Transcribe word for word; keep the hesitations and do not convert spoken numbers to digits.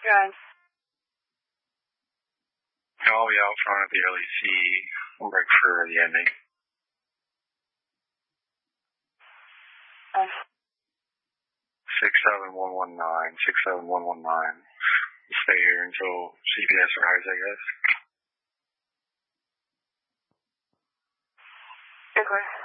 Right. I'll be out front at the L E C. We'll break for the ending. Uh, six seven one one nine, six seven one one nine. Stay here until C P S arrives, I guess. okay.